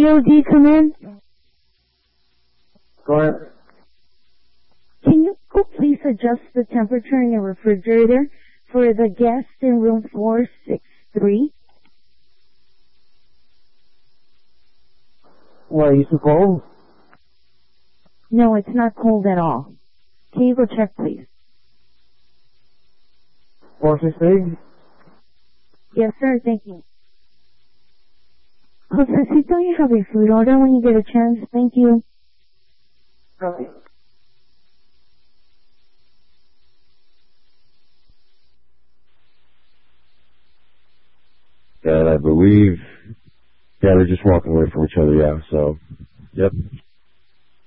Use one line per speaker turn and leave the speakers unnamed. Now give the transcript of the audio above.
DOD come in?
Go ahead.
Can you go please adjust the temperature in your refrigerator for the guest in room 463?
Why, are you too cold?
No, it's not cold at all. Can you go check, please?
463?
Yes, sir. Thank you. Josecito, you have a food order when you get a chance. Thank you.
Okay.
And I believe, yeah, they're just walking away from each other, yeah, so, yep.